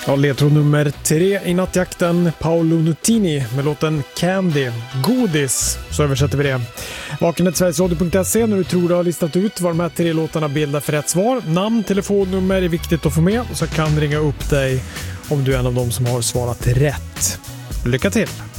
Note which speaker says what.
Speaker 1: Ja, ledtråd nummer 3 i nattjakten. Paolo Nutini med låten Candy. Godis, så översätter vi det. Vakenhetsverigesradio.se när du tror du har listat ut vad de här 3 låtarna bildar för rätt svar. Namn, telefonnummer är viktigt att få med, så kan ringa upp dig om du är en av dem som har svarat rätt. Lycka till!